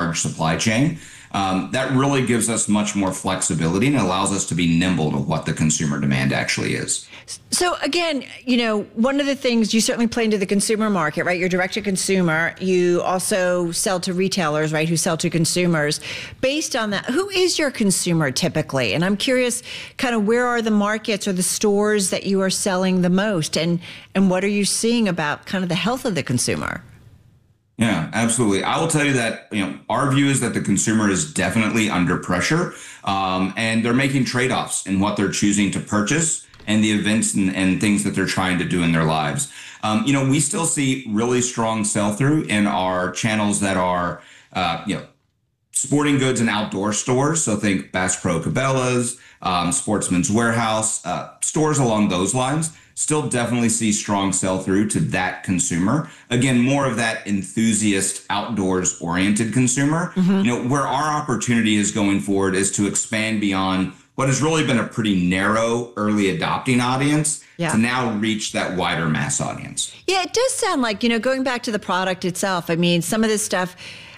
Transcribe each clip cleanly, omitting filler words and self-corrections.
large supply chain. That really gives us much more flexibility and allows us to be nimble to what the consumer demand actually is. So again, one of the things, you certainly play into the consumer market, right? You're direct to consumer. You also sell to retailers, right, who sell to consumers. Based on that, who is your consumer typically? And I'm curious, kind of where are the markets or the stores that you are selling the most? And what are you seeing about kind of the health of the consumer? Yeah, absolutely. I will tell you that, our view is that the consumer is definitely under pressure, and they're making trade-offs in what they're choosing to purchase and the events and things that they're trying to do in their lives. We still see really strong sell-through in our channels that are, sporting goods and outdoor stores. So think Bass Pro Cabela's, Sportsman's Warehouse, stores along those lines. Still definitely see strong sell-through to that consumer. Again, more of that enthusiast, outdoors-oriented consumer. Where our opportunity is going forward is to expand beyond what has really been a pretty narrow early adopting audience to now reach that wider mass audience. Yeah, it does sound like, going back to the product itself, I mean, some of this stuff,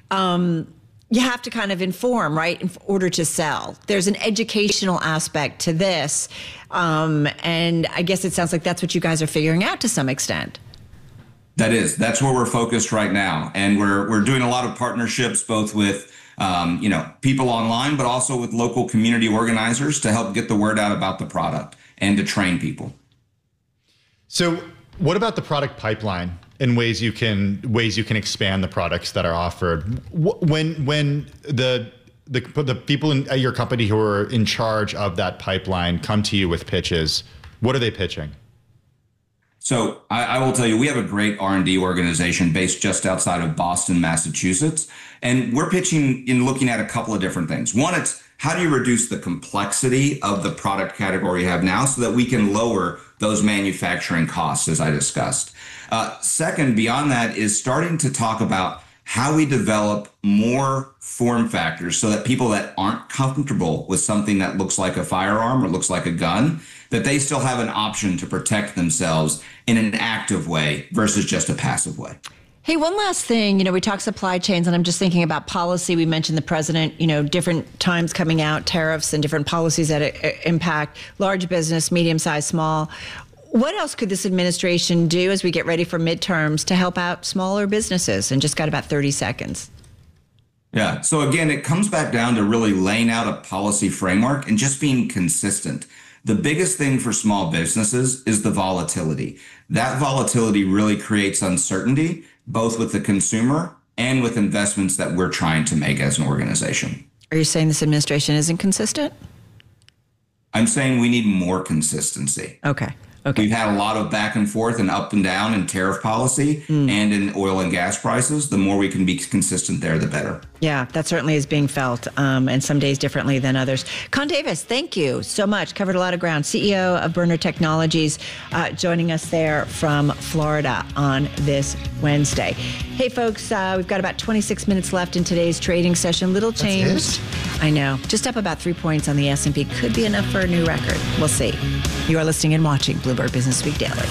you have to kind of inform, right, in order to sell. There's an educational aspect to this. And I guess it sounds like that's what you guys are figuring out to some extent. That's where we're focused right now. And we're doing a lot of partnerships, both with, people online, but also with local community organizers to help get the word out about the product and to train people. So what about the product pipeline and ways you can expand the products that are offered? When the people at your company who are in charge of that pipeline come to you with pitches, what are they pitching? So I will tell you, we have a great R&D organization based just outside of Boston, Massachusetts, and we're pitching in looking at a couple of different things. One, it's how do you reduce the complexity of the product category you have now so that we can lower those manufacturing costs, as I discussed. Second, beyond that, is starting to talk about how we develop more form factors so that people that aren't comfortable with something that looks like a firearm or looks like a gun, that they still have an option to protect themselves in an active way versus just a passive way. Hey, one last thing, we talk supply chains, and I'm just thinking about policy. We mentioned the president, different times coming out, tariffs and different policies that impact large business, medium-sized, small. What else could this administration do as we get ready for midterms to help out smaller businesses? And just got about 30 seconds. Yeah. So again, it comes back down to really laying out a policy framework and just being consistent. The biggest thing for small businesses is the volatility. That volatility really creates uncertainty, both with the consumer and with investments that we're trying to make as an organization. Are you saying this administration isn't consistent? I'm saying we need more consistency. Okay. We've had a lot of back and forth and up and down in tariff policy and in oil and gas prices. The more we can be consistent there, the better. Yeah, that certainly is being felt, and some days differently than others. Con Davis, thank you so much. Covered a lot of ground. CEO of Byrna Technologies, joining us there from Florida on this Wednesday. Hey, folks, we've got about 26 minutes left in today's trading session. Little change. I know. Just up about 3 points on the S&P. Could be enough for a new record. We'll see. You are listening and watching Bloomberg Business Week Daily.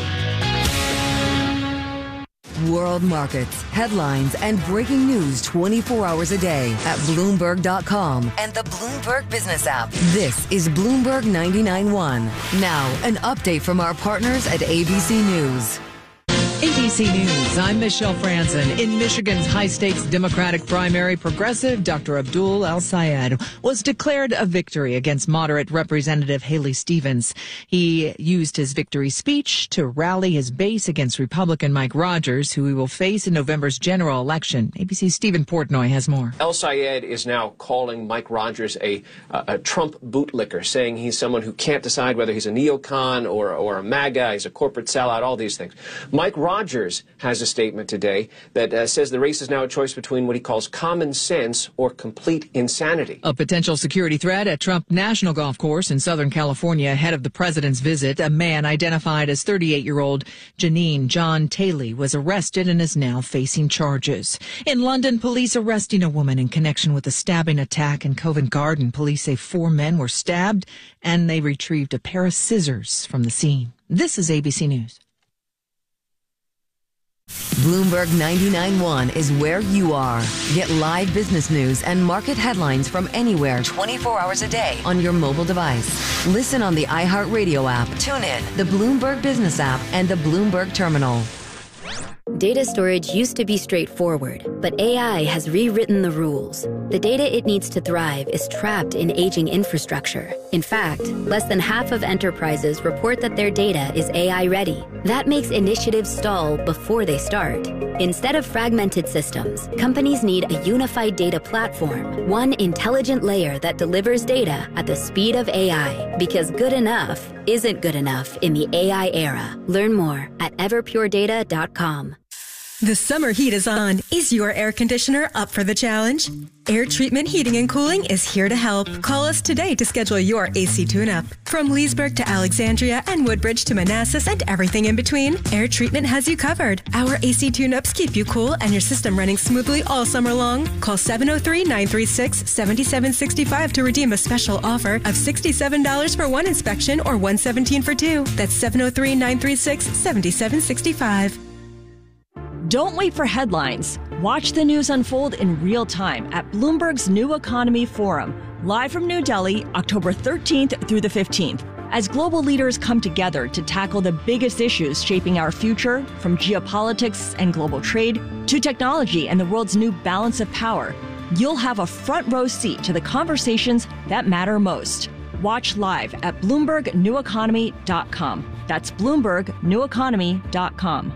World markets, headlines, and breaking news 24 hours a day at Bloomberg.com and the Bloomberg Business app. This is Bloomberg 99.1. Now, an update from our partners at ABC News. ABC News, I'm Michelle Franzen. In Michigan's high-stakes Democratic primary, progressive Dr. Abdul El-Sayed was declared a victory against moderate Representative Haley Stevens. He used his victory speech to rally his base against Republican Mike Rogers, who he will face in November's general election. ABC's Stephen Portnoy has more. El-Sayed is now calling Mike Rogers a Trump bootlicker, saying he's someone who can't decide whether he's a neocon or a MAGA, he's a corporate sellout, all these things. Mike Rogers has a statement today that says the race is now a choice between what he calls common sense or complete insanity. A potential security threat at Trump National Golf Course in Southern California ahead of the president's visit. A man identified as 38-year-old Janine John Taylor was arrested and is now facing charges. In London, police arresting a woman in connection with a stabbing attack in Covent Garden. Police say 4 men were stabbed and they retrieved a pair of scissors from the scene. This is ABC News. Bloomberg 99.1 is where you are. Get live business news and market headlines from anywhere 24 hours a day on your mobile device. Listen on the iHeartRadio app, tune in, the Bloomberg Business app, and the Bloomberg Terminal. Data storage used to be straightforward, but AI has rewritten the rules. The data it needs to thrive is trapped in aging infrastructure. In fact, less than half of enterprises report that their data is AI ready. That makes initiatives stall before they start. Instead of fragmented systems, companies need a unified data platform, one intelligent layer that delivers data at the speed of AI. Because good enough isn't good enough in the AI era. Learn more at everpuredata.com. The summer heat is on. Is your air conditioner up for the challenge? Air Treatment Heating and Cooling is here to help. Call us today to schedule your AC tune-up. From Leesburg to Alexandria and Woodbridge to Manassas and everything in between, Air Treatment has you covered. Our AC tune-ups keep you cool and your system running smoothly all summer long. Call 703-936-7765 to redeem a special offer of $67 for one inspection or $117 for two. That's 703-936-7765. Don't wait for headlines. Watch the news unfold in real time at Bloomberg's New Economy Forum, live from New Delhi, October 13th through the 15th. As global leaders come together to tackle the biggest issues shaping our future, from geopolitics and global trade to technology and the world's new balance of power, you'll have a front row seat to the conversations that matter most. Watch live at BloombergNewEconomy.com. That's BloombergNewEconomy.com.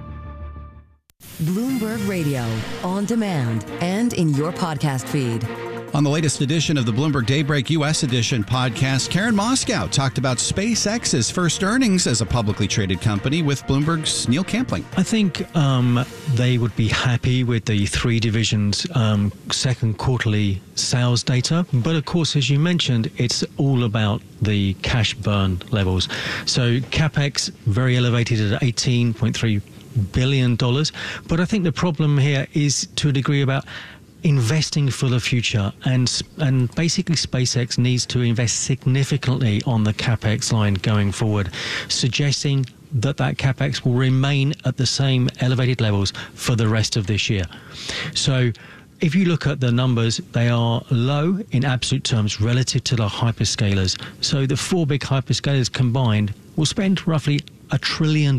Bloomberg Radio, on demand and in your podcast feed. On the latest edition of the Bloomberg Daybreak U.S. Edition podcast, Karen Moskow talked about SpaceX's first earnings as a publicly traded company with Bloomberg's Neil Campling. I think they would be happy with the three divisions' second quarterly sales data. But of course, as you mentioned, it's all about the cash burn levels. So CapEx very elevated at $18.3 billion. But I think the problem here is to a degree about investing for the future, and basically SpaceX needs to invest significantly on the CapEx line going forward, suggesting that CapEx will remain at the same elevated levels for the rest of this year. So if you look at the numbers, they are low in absolute terms relative to the hyperscalers. So the four big hyperscalers combined will spend roughly $1 trillion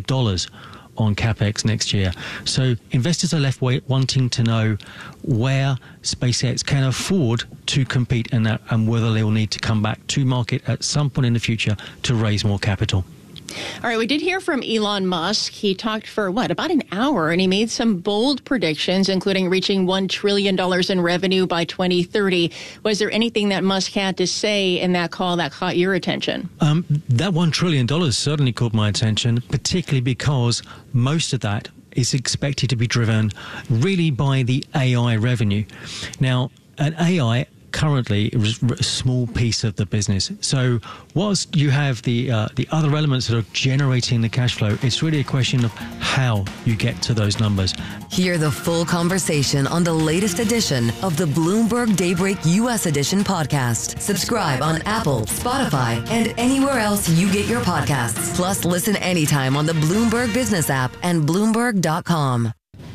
on CapEx next year. So investors are left wanting to know where SpaceX can afford to compete in that, and whether they will need to come back to market at some point in the future to raise more capital. All right, we did hear from Elon Musk. He talked for, about an hour, and he made some bold predictions, including reaching $1 trillion in revenue by 2030. Was there anything that Musk had to say in that call that caught your attention? That $1 trillion certainly caught my attention, particularly because most of that is expected to be driven really by the AI revenue. Now, an AI currently is a small piece of the business. So whilst you have the other elements that are generating the cash flow, it's really a question of how you get to those numbers. Hear the full conversation on the latest edition of the Bloomberg Daybreak U.S. Edition podcast. Subscribe on Apple, Spotify, and anywhere else you get your podcasts. Plus, listen anytime on the Bloomberg Business app and Bloomberg.com.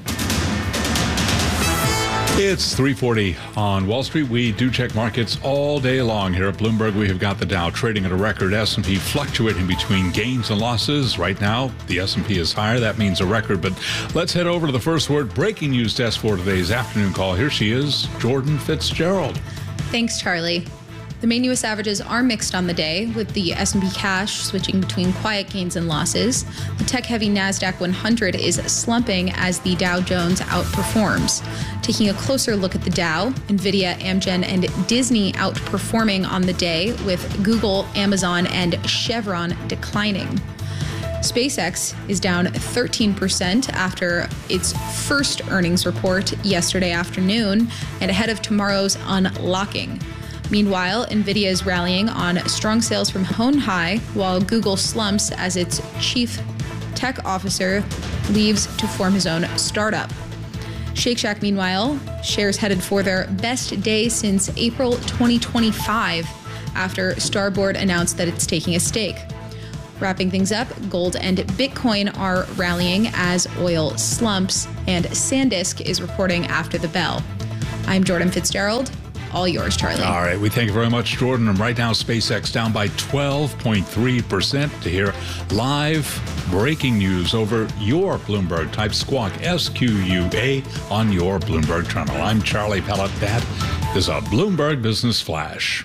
It's 3:40 on Wall Street. We do check markets all day long here at Bloomberg. We have got the Dow trading at a record, S&P fluctuating between gains and losses. Right now, the S&P is higher. That means a record. But let's head over to the first word breaking news desk for today's afternoon call. Here she is, Jordan Fitzgerald. Thanks, Charlie. The main U.S. averages are mixed on the day, with the S&P cash switching between quiet gains and losses. The tech-heavy NASDAQ 100 is slumping as the Dow Jones outperforms. Taking a closer look at the Dow, NVIDIA, Amgen, and Disney outperforming on the day, with Google, Amazon, and Chevron declining. SpaceX is down 13% after its first earnings report yesterday afternoon and ahead of tomorrow's unlocking. Meanwhile, NVIDIA is rallying on strong sales from Hon Hai, while Google slumps as its chief tech officer leaves to form his own startup. Shake Shack, meanwhile, shares headed for their best day since April 2025 after Starboard announced that it's taking a stake. Wrapping things up, gold and Bitcoin are rallying as oil slumps, and SanDisk is reporting after the bell. I'm Jordan Fitzgerald. All yours, Charlie. All right. We thank you very much, Jordan. And right now, SpaceX down by 12.3%. To hear live breaking news over your Bloomberg, type Squawk, SQUA, on your Bloomberg terminal. I'm Charlie Pellet. That is a Bloomberg Business Flash.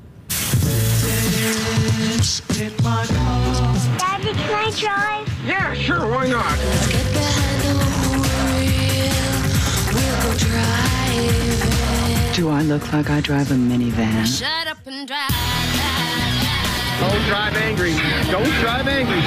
Daddy, can I drive? Yeah, sure, why not? Let's get behind the wheel. We'll go drive. Do I look like I drive a minivan? Shut up and drive. Don't drive angry. Don't drive angry.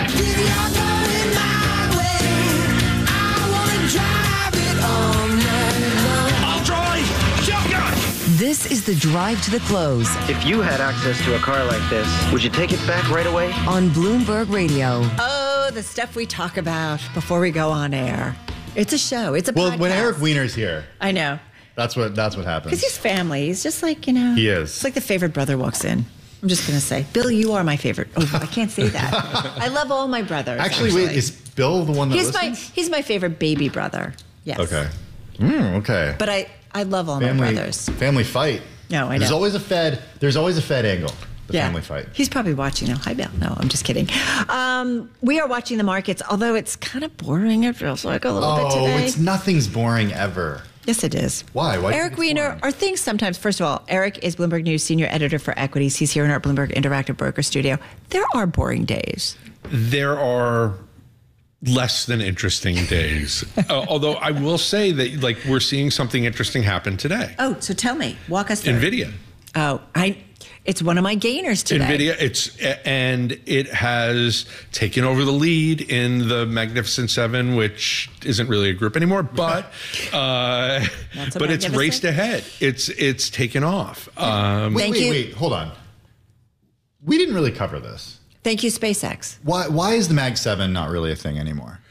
I'll drive. Shotgun. This is the drive to the close If you had access to a car like this, would you take it back right away? on Bloomberg Radio. Oh, the stuff we talk about before we go on air. It's a show. It's a Well, podcast. when Eric Weiner's here, I know. that's what happens. Because he's family. He's just like, He is. It's like the favorite brother walks in. I'm just going to say, Bill, you are my favorite. Oh, I can't say that. I love all my brothers. Actually, wait, is Bill the one that listens? He's my favorite baby brother. Yes. Okay. Okay. But I love all my brothers. Family fight. No, I know. There's always a Fed angle. The family fight. He's probably watching now. Hi, Bill. No, I'm just kidding. We are watching the markets, although it's kind of boring. It feels like a little bit today. Nothing's boring ever. Yes, it is. Why? Eric Weiner, are things sometimes, first of all, Eric is Bloomberg News Senior Editor for Equities. He's here in our Bloomberg Interactive Broker Studio. There are boring days. There are less than interesting days. Although I will say that, like, we're seeing something interesting happen today. Oh, so tell me. Walk us through. NVIDIA. Oh, it's one of my gainers today. NVIDIA, it has taken over the lead in the Magnificent Seven, which isn't really a group anymore, but it's raced ahead. It's taken off. Wait, hold on. We didn't really cover this. Thank you, SpaceX. Why is the Mag 7 not really a thing anymore?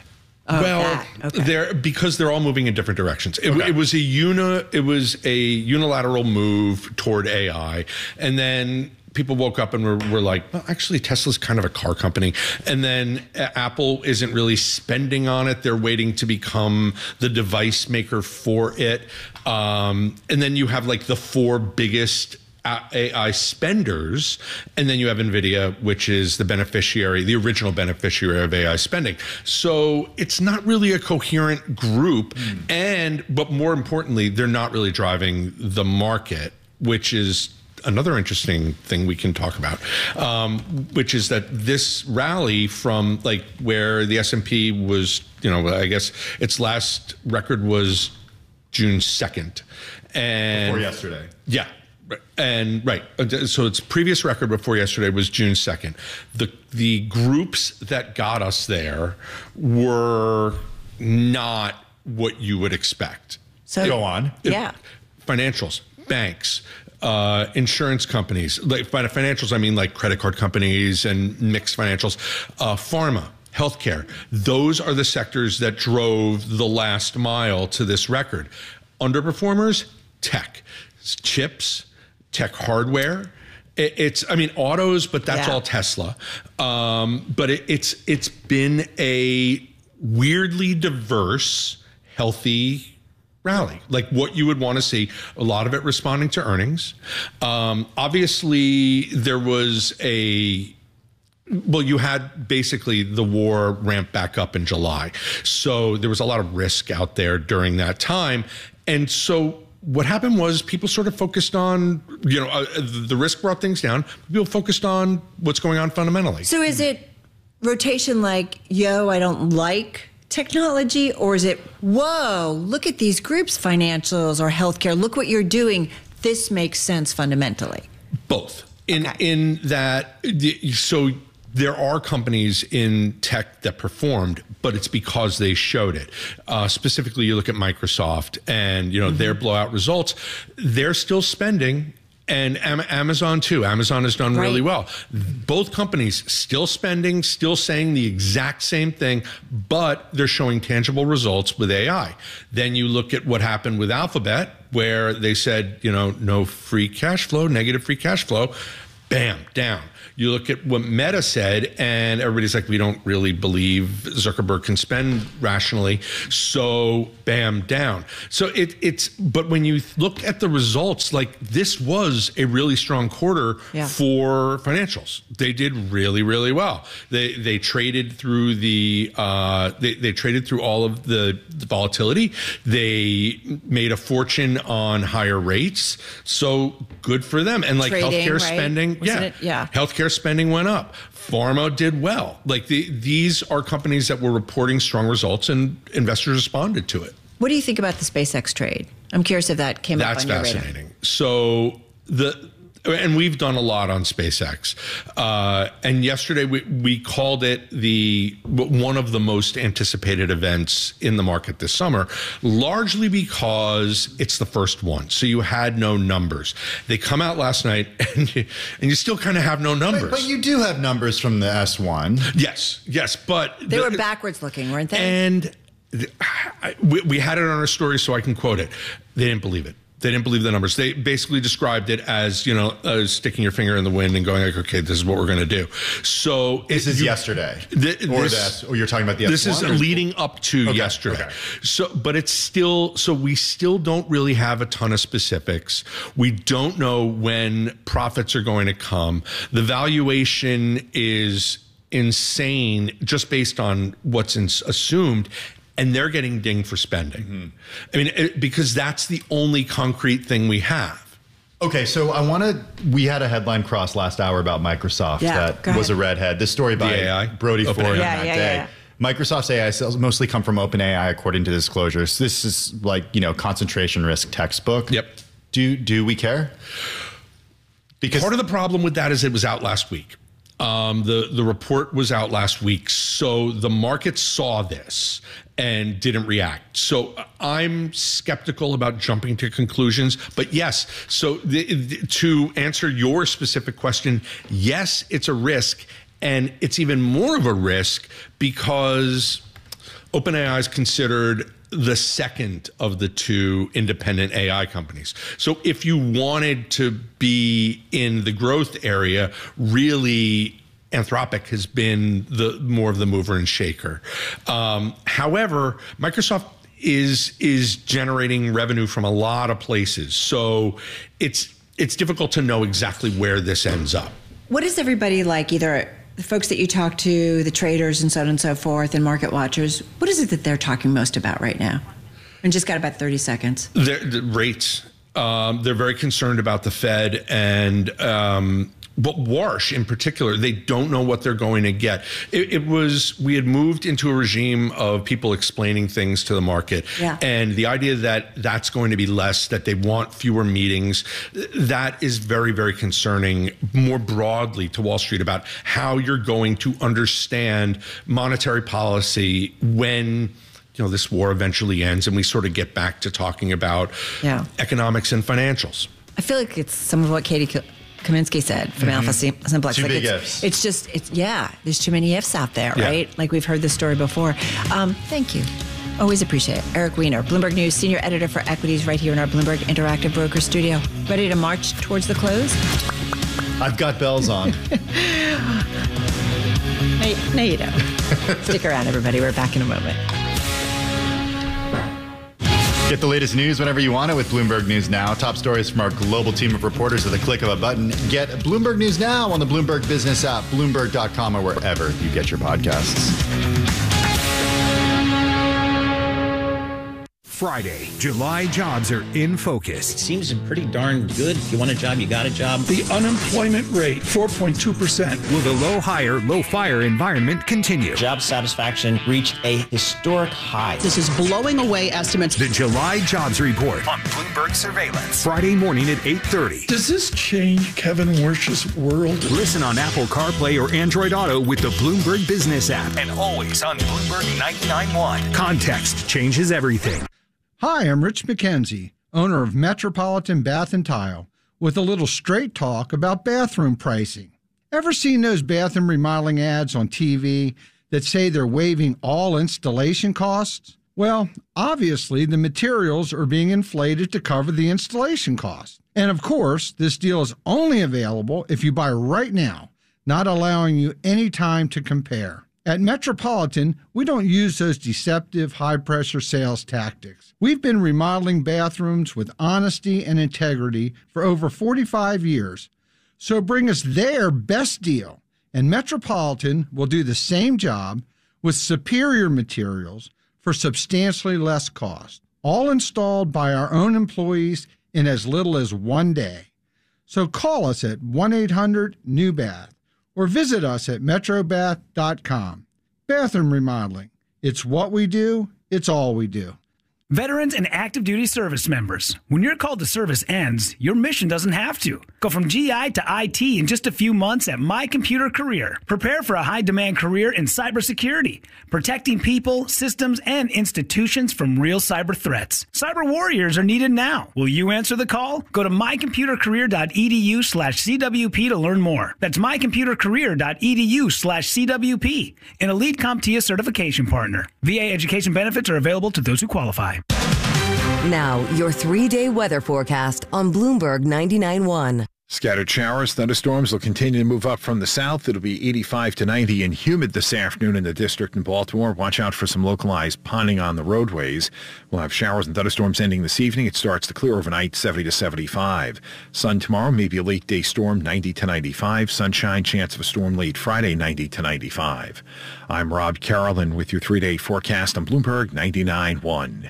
Because they're all moving in different directions. It was a unilateral move toward AI, and then people woke up and were like, well, actually, Tesla's kind of a car company. And then Apple isn't really spending on it. They're waiting to become the device maker for it. And then you have like the four biggest AI spenders, and then you have NVIDIA, which is the original beneficiary of AI spending. So it's not really a coherent group, but more importantly, they're not really driving the market, which is another interesting thing we can talk about, which is that this rally from like where the S&P was, I guess its last record was June 2nd. And before yesterday. Yeah. And right. So its previous record before yesterday was June 2nd. The groups that got us there were not what you would expect. So go on. Yeah. Financials, banks, insurance companies. Like by financials, I mean like credit card companies and mixed financials, pharma, healthcare. Those are the sectors that drove the last mile to this record. Underperformers, tech, chips, tech hardware. It's autos, but that's all Tesla. But it's been a weirdly diverse, healthy rally, like what you would want to see. A lot of it responding to earnings. Obviously, there was you had basically the war ramp back up in July. So there was a lot of risk out there during that time. And so what happened was people sort of focused on, the risk brought things down. People focused on what's going on fundamentally. So is it rotation like, I don't like technology? Or is it, whoa, look at these groups, financials or healthcare. Look what you're doing. This makes sense fundamentally. Both. In that, so there are companies in tech that performed, but it's because they showed it. Specifically, you look at Microsoft and, their blowout results, they're still spending, and Amazon too. Amazon has done really well. Both companies still spending, still saying the exact same thing, but they're showing tangible results with AI. Then you look at what happened with Alphabet, where they said, no free cash flow, negative free cash flow. bam, down. You look at what Meta said, and everybody's like, we don't really believe Zuckerberg can spend rationally. So, bam, down. So but when you look at the results, like this was a really strong quarter for financials. They did really, really well. They traded through they traded through all of the volatility. They made a fortune on higher rates. So good for them. And like Trading, healthcare right? spending, healthcare spending went up. Pharma did well. Like these are companies that were reporting strong results, and investors responded to it. What do you think about the SpaceX trade? I'm curious if that came up on your radar. That's fascinating. So and we've done a lot on SpaceX. And yesterday we called it one of the most anticipated events in the market this summer, largely because it's the first one. So you had no numbers. They come out last night, and you still kind of have no numbers. But you do have numbers from the S1. Yes, but they were backwards looking, weren't they? And we had it on our story, so I can quote it. They didn't believe it. They didn't believe the numbers. They basically described it as, sticking your finger in the wind and going like, okay, this is what we're going to do. So this is yesterday. Or you're talking about the S1? This is leading up to yesterday. Okay. So, but it's still, so we still don't really have a ton of specifics. We don't know when profits are going to come. The valuation is insane just based on what's assumed. And they're getting dinged for spending. Mm-hmm. I mean, because that's the only concrete thing we have. Okay, so we had a headline cross last hour about Microsoft that was a redhead. This story by Brody Ford on that day. Microsoft's AI sales mostly come from OpenAI, according to disclosures. This is like, concentration risk textbook. Yep. Do we care? Because part of the problem with that is it was out last week. The report was out last week, so the market saw this and didn't react. So I'm skeptical about jumping to conclusions. But yes, so to answer your specific question, yes, it's a risk, and it's even more of a risk because OpenAI is considered the second of the two independent AI companies. So if you wanted to be in the growth area, really Anthropic has been more of the mover and shaker. However, Microsoft is generating revenue from a lot of places. So it's difficult to know exactly where this ends up. What is everybody like, either the folks that you talk to, the traders and so on and so forth, and market watchers, what is it that they're talking most about right now? And just got about 30 seconds. The rates. They're very concerned about the Fed but Warsh in particular, they don't know what they're going to get. We had moved into a regime of people explaining things to the market. Yeah. And the idea that that's going to be less, that they want fewer meetings, that is very, very concerning more broadly to Wall Street about how you're going to understand monetary policy when this war eventually ends and we sort of get back to talking about economics and financials. I feel like it's some of what Katie Kaminsky said from Alpha Simplex. Too big ifs. There's too many ifs out there, right? Like we've heard this story before. Thank you. Always appreciate it. Eric Weiner, Bloomberg News Senior Editor for Equities, right here in our Bloomberg Interactive Broker Studio. Ready to march towards the close? I've got bells on. No, you don't. Stick around, everybody. We're back in a moment. Get the latest news whenever you want it with Bloomberg News Now. Top stories from our global team of reporters at the click of a button. Get Bloomberg News Now on the Bloomberg Business app, Bloomberg.com, or wherever you get your podcasts. Friday, July jobs are in focus. It seems pretty darn good. If you want a job, you got a job. The unemployment rate, 4.2%. Will the low hire, low fire environment continue? Job satisfaction reached a historic high. This is blowing away estimates. The July jobs report on Bloomberg Surveillance. Friday morning at 8:30. Does this change Kevin Warsh's world? Listen on Apple CarPlay or Android Auto with the Bloomberg Business app. And always on Bloomberg 99.1. Context changes everything. Hi, I'm Rich McKenzie, owner of Metropolitan Bath and Tile, with a little straight talk about bathroom pricing. Ever seen those bathroom remodeling ads on TV that say they're waiving all installation costs? Well, obviously, the materials are being inflated to cover the installation cost. And of course, this deal is only available if you buy right now, not allowing you any time to compare. At Metropolitan, we don't use those deceptive high-pressure sales tactics. We've been remodeling bathrooms with honesty and integrity for over 45 years. So bring us their best deal, and Metropolitan will do the same job with superior materials for substantially less cost, all installed by our own employees in as little as 1 day. So call us at 1-800-NEW-BATH or visit us at metrobath.com. Bathroom remodeling. It's what we do. It's all we do. Veterans and active duty service members, when your call to service ends, your mission doesn't have to. Go from GI to IT in just a few months at My Computer Career. Prepare for a high-demand career in cybersecurity, protecting people, systems, and institutions from real cyber threats. Cyber warriors are needed now. Will you answer the call? Go to mycomputercareer.edu/CWP to learn more. That's mycomputercareer.edu/CWP, an elite CompTIA certification partner. VA education benefits are available to those who qualify. Now, your 3-day weather forecast on Bloomberg 99.1. Scattered showers, thunderstorms will continue to move up from the south. It'll be 85 to 90 and humid this afternoon in the district in Baltimore. Watch out for some localized ponding on the roadways. We'll have showers and thunderstorms ending this evening. It starts to clear overnight, 70 to 75. Sun tomorrow, maybe a late day storm, 90 to 95. Sunshine, chance of a storm late Friday, 90 to 95. I'm Rob Carolyn with your 3-day forecast on Bloomberg 99.1.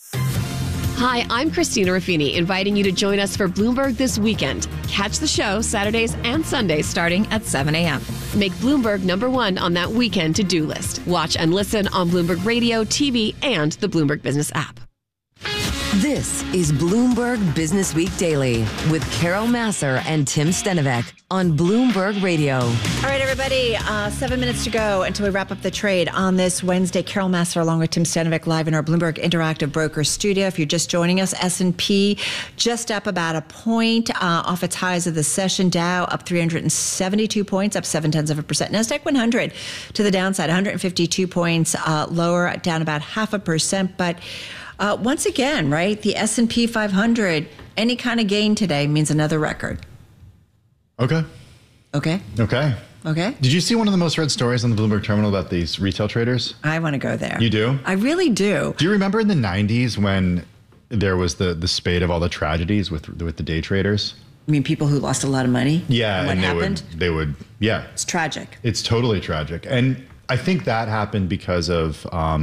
Hi, I'm Christina Ruffini, inviting you to join us for Bloomberg This Weekend. Catch the show Saturdays and Sundays starting at 7 a.m. Make Bloomberg #1 on that weekend to-do list. Watch and listen on Bloomberg Radio, TV, and the Bloomberg Business app. This is Bloomberg Business Week Daily with Carol Massar and Tim Stenovec on Bloomberg Radio. All right, everybody, 7 minutes to go until we wrap up the trade on this Wednesday. Carol Massar along with Tim Stenovec live in our Bloomberg Interactive Broker studio. If you're just joining us, S&P just up about a point off its highs of the session. Dow up 372 points, up 0.7%. NASDAQ 100 to the downside, 152 points lower, down about 0.5%. But once again, right, the S&P 500, any kind of gain today means another record. Okay. Okay. Okay. Okay. Did you see one of the most read stories on the Bloomberg Terminal about these retail traders? I want to go there. You do? I really do. Do you remember in the 90s when there was the spate of all the tragedies with the day traders? I mean, people who lost a lot of money? Yeah. And what happened? They would, yeah. It's tragic. It's totally tragic. And I think that happened because of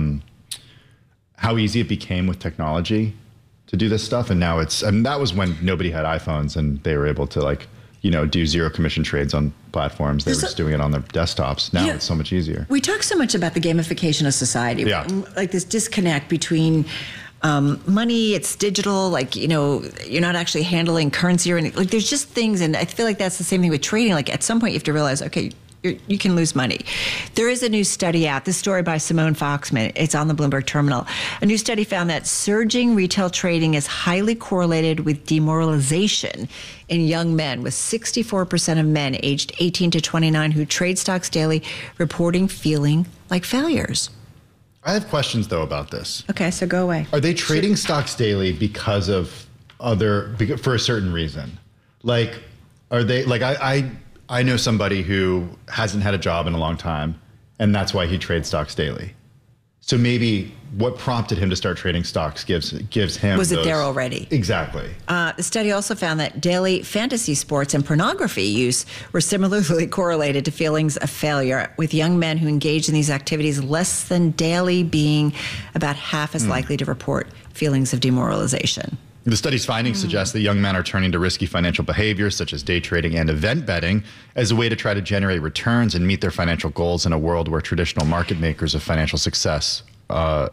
how easy it became with technology to do this stuff. And now that was when nobody had iPhones and they were able to do zero commission trades on platforms. They were just doing it on their desktops. Now it's so much easier. We talk so much about the gamification of society. Yeah. Like this disconnect between money, it's digital, you're not actually handling currency or anything. Like there's just things, and I feel like that's the same thing with trading. Like at some point you have to realize, okay, you can lose money. There is a new study out, this story by Simone Foxman, it's on the Bloomberg Terminal. A new study found that surging retail trading is highly correlated with demoralization in young men, with 64% of men aged 18 to 29 who trade stocks daily reporting feeling like failures. I have questions, though, about this. Okay, so go away. Are they trading stocks daily because of for a certain reason? Like, are they, I know somebody who hasn't had a job in a long time, and that's why he trades stocks daily. So maybe what prompted him to start trading stocks gives him Was it there already? Exactly. The study also found that daily fantasy sports and pornography use were similarly correlated to feelings of failure, with young men who engage in these activities less than daily being about half as likely to report feelings of demoralization. The study's findings suggest that young men are turning to risky financial behaviors such as day trading and event betting as a way to try to generate returns and meet their financial goals in a world where traditional markers of financial success are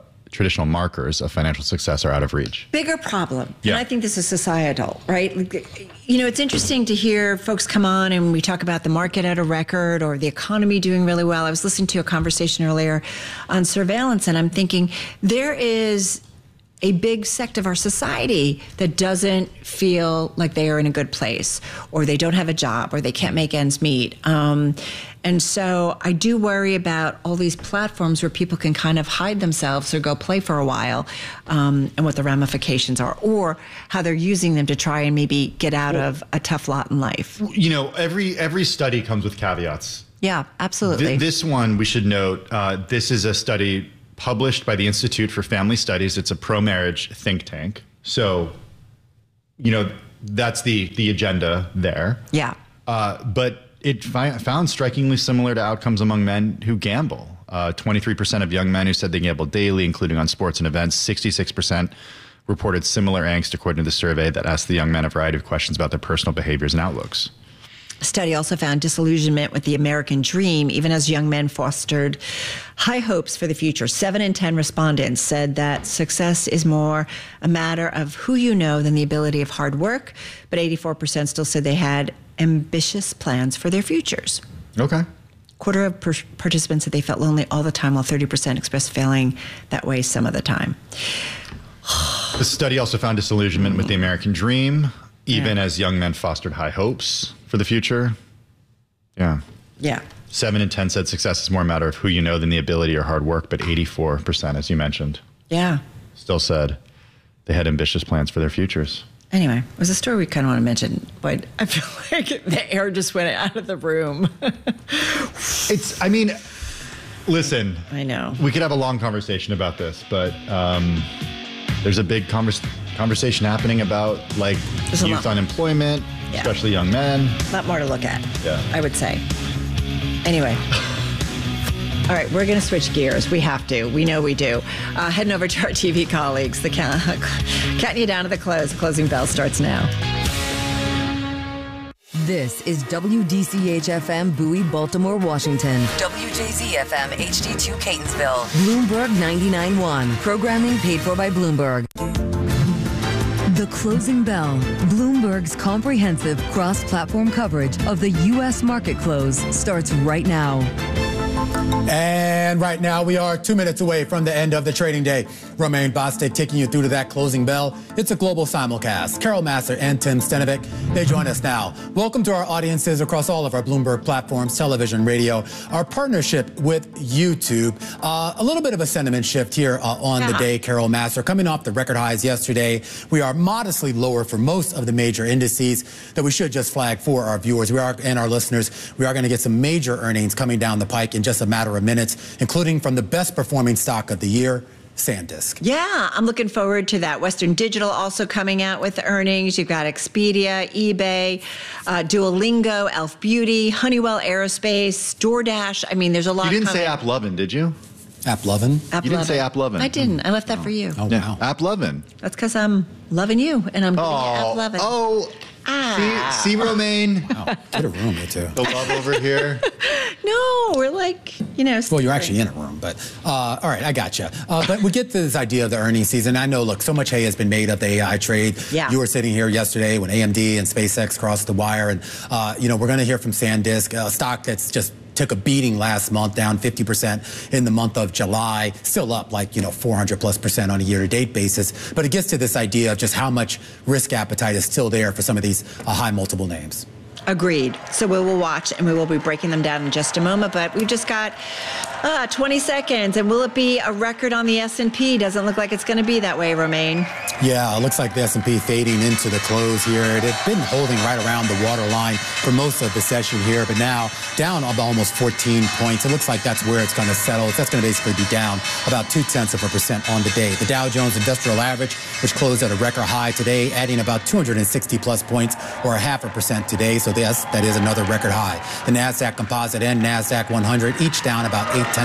out of reach. Bigger problem. Yeah. And I think this is societal, right? It's interesting to hear folks come on and we talk about the market at a record or the economy doing really well. I was listening to a conversation earlier on surveillance, and I'm thinking there is a big sect of our society that doesn't feel like they are in a good place, or they don't have a job, or they can't make ends meet. And so I do worry about all these platforms where people can kind of hide themselves or go play for a while, and what the ramifications are, or how they're using them to try and maybe get out of a tough lot in life. You know, every study comes with caveats. Yeah, absolutely. This one, we should note, this is a study published by the Institute for Family Studies. It's a pro-marriage think tank. So, you know, that's the agenda there. Yeah. But it found strikingly similar to outcomes among men who gamble. 23% of young men who said they gamble daily, including on sports and events. 66% reported similar angst, according to the survey that asked the young men a variety of questions about their personal behaviors and outlooks. The study also found disillusionment with the American dream, even as young men fostered high hopes for the future. 7 in 10 respondents said that success is more a matter of who you know than the ability of hard work, but 84% still said they had ambitious plans for their futures. Okay. Quarter of participants said they felt lonely all the time, while 30% expressed feeling that way some of the time. The study also found disillusionment with the American dream, even as young men fostered high hopes for the future. Yeah. Yeah. 7 in 10 said success is more a matter of who you know than the ability or hard work, but 84%, as you mentioned, Yeah. still said they had ambitious plans for their futures. Anyway, it was a story we kind of want to mention, but I feel like the air just went out of the room. I mean, listen. I know. We could have a long conversation about this, but there's a big conversation happening about like youth unemployment, especially young men. A lot more to look at, yeah, I would say. Anyway. All right, we're going to switch gears. We have to. We know we do. Heading over to our TV colleagues. Counting you down to the close. The closing bell starts now. This is WDCH-FM Bowie, Baltimore, Washington. WJZ-FM HD2 Catonsville. Bloomberg 99.1. Programming paid for by Bloomberg. The Closing Bell. Bloomberg's comprehensive cross-platform coverage of the U.S. market close starts right now. And right now we are 2 minutes away from the end of the trading day. Romaine Bostick taking you through to that closing bell. It's a global simulcast. Carol Massar and Tim Stenovic, they join us now. Welcome to our audiences across all of our Bloomberg platforms, television, radio, our partnership with YouTube. A little bit of a sentiment shift here on the day, Carol Massar. Coming off the record highs yesterday, we are modestly lower for most of the major indices that we should just flag for our viewers and our listeners. We are going to get some major earnings coming down the pike in just a matter of minutes, including from the best performing stock of the year, SanDisk. Yeah, I'm looking forward to that. Western Digital also coming out with earnings. You've got Expedia, eBay, Duolingo, Elf Beauty, Honeywell Aerospace, DoorDash. I mean, there's a lot. You didn't coming. say AppLovin, did you? AppLovin? You didn't say AppLovin. I didn't. I left that for you. Oh, wow. AppLovin. That's because I'm loving you, and I'm giving you AppLovin. Oh. See, Romaine? Oh, get a room, you two. The love over here. No, we're like, Well, you're actually in a room, but all right, I gotcha. But we get to this idea of the earnings season. I know, look, so much hay has been made of the AI trade. Yeah. You were sitting here yesterday when AMD and SpaceX crossed the wire, and we're going to hear from SanDisk, a stock that's just took a beating last month, down 50% in the month of July, still up 400+% on a year-to-date basis. But it gets to this idea of just how much risk appetite is still there for some of these high multiple names. Agreed. So we will watch, and we will be breaking them down in just a moment. But we've just got 20 seconds. And will it be a record on the S&P? Doesn't look like it's going to be that way, Romaine. Yeah, it looks like the S&P fading into the close here. It had been holding right around the waterline for most of the session here, but now down almost 14 points. It looks like that's where it's going to settle. That's going to basically be down about 0.2% on the day. The Dow Jones Industrial Average, which closed at a record high today, adding about 260+ points, or 0.5% today. So yes, that is another record high. The NASDAQ Composite and NASDAQ 100 each down about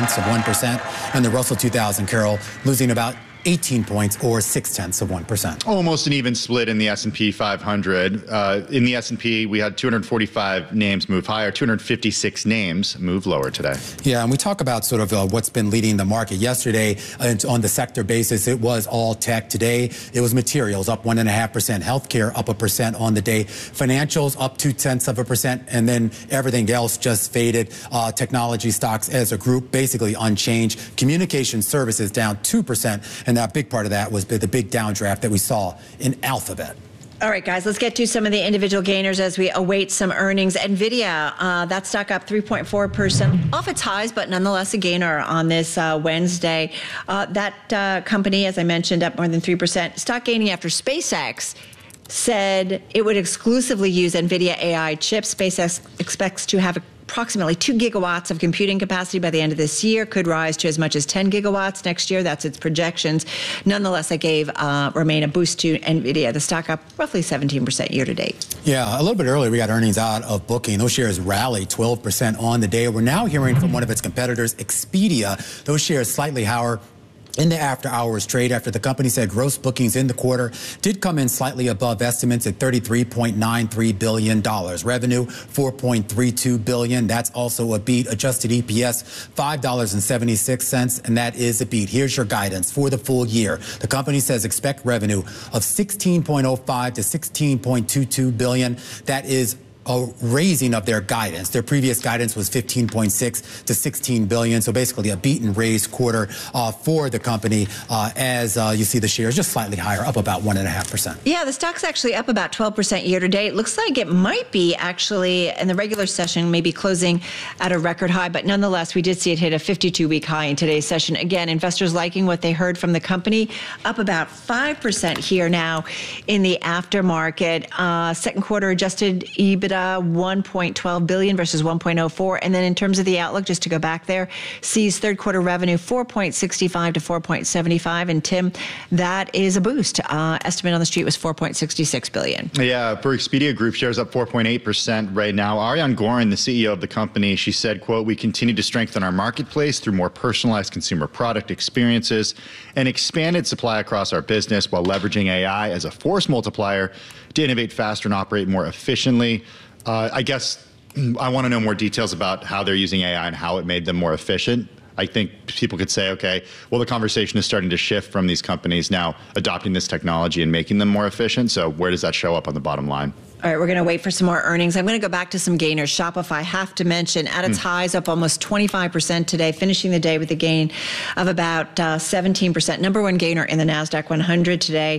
0.8%, and the Russell 2000, Carol, losing about 18 points, or 0.6%. Almost an even split in the S&P 500. In the S&P, we had 245 names move higher, 256 names move lower today. Yeah, and we talk about sort of what's been leading the market. Yesterday, on the sector basis, it was all tech. Today, it was materials, up 1.5%. Healthcare, up 1% on the day. Financials, up 0.2%. And then everything else just faded. Technology stocks as a group, basically unchanged. Communication services down 2%. And And a big part of that was the big downdraft that we saw in Alphabet. All right, guys, let's get to some of the individual gainers as we await some earnings. NVIDIA, that stock up 3.4% off its highs, but nonetheless a gainer on this Wednesday. That company, as I mentioned, up more than 3%. Stock gaining after SpaceX said it would exclusively use NVIDIA AI chips. SpaceX expects to have approximately 2 gigawatts of computing capacity by the end of this year, could rise to as much as 10 gigawatts next year. That's its projections. Nonetheless, that gave Remain a boost to NVIDIA. The stock up roughly 17% year to date. Yeah, a little bit earlier, we got earnings out of Booking. Those shares rallied 12% on the day. We're now hearing from one of its competitors, Expedia. Those shares slightly higher in the after-hours trade after the company said gross bookings in the quarter did come in slightly above estimates at $33.93 billion. Revenue, $4.32 billion. That's also a beat. Adjusted EPS, $5.76, and that is a beat. Here's your guidance for the full year. The company says expect revenue of $16.05 to $16.22 billion. That is a raising of their guidance. Their previous guidance was 15.6 to 16 billion. So basically a beat and raise quarter for the company as you see the shares just slightly higher, up about 1.5%. Yeah, the stock's actually up about 12% year to date. Looks like it might be actually in the regular session, maybe closing at a record high, but nonetheless, we did see it hit a 52-week high in today's session. Again, investors liking what they heard from the company, up about 5% here now in the aftermarket. Second quarter adjusted EBITDA, 1.12 billion versus 1.04. And then in terms of the outlook, just to go back there, sees third quarter revenue 4.65 to 4.75. And Tim, that is a boost. Estimate on the street was 4.66 billion. Yeah, for Expedia Group, shares up 4.8% right now. Ariane Gorin, the CEO of the company, she said, quote, "We continue to strengthen our marketplace through more personalized consumer product experiences and expanded supply across our business while leveraging AI as a force multiplier to innovate faster and operate more efficiently." I guess I want to know more details about how they're using AI and how it made them more efficient. I think people could say, okay, well, the conversation is starting to shift from these companies now adopting this technology and making them more efficient. So where does that show up on the bottom line? All right, we're going to wait for some more earnings. I'm going to go back to some gainers. Shopify, have to mention, at its highs, up almost 25% today, finishing the day with a gain of about 17%. Number one gainer in the NASDAQ 100 today,